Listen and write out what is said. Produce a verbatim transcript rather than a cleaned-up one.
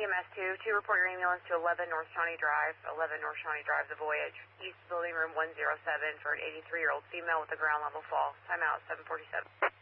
M S two, two, report your ambulance to eleven North Shawnee Drive, eleven North Shawnee Drive, The Voyage, East Building Room one oh seven for an eighty-three-year-old female with a ground level fall. Time out, seven forty-seven.